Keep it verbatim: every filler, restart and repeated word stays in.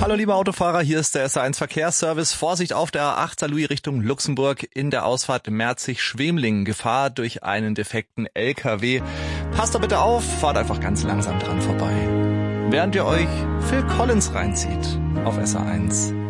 Hallo liebe Autofahrer, hier ist der S A eins Verkehrsservice. Vorsicht auf der A acht Saarlouis Richtung Luxemburg in der Ausfahrt Merzig-Schwemlingen. Gefahr durch einen defekten L K W. Passt doch bitte auf, fahrt einfach ganz langsam dran vorbei. Während ihr euch Phil Collins reinzieht auf S A eins.